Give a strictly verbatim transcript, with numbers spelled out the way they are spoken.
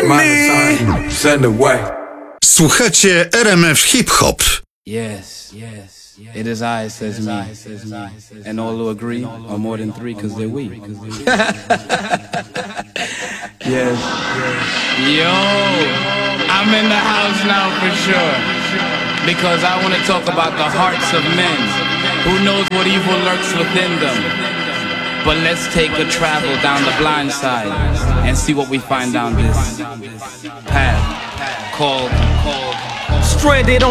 me. Send away. Słuchacie R M F Hip Hop. Yes, yes, it is I, says me. And all who agree are more than three because they're we. Yes. Yo, I'm in the house now for sure. Because I want to talk about the hearts of men. Who knows what evil lurks within them? But let's take a travel down the blind side and see what we find down this path called, called, called Stranded on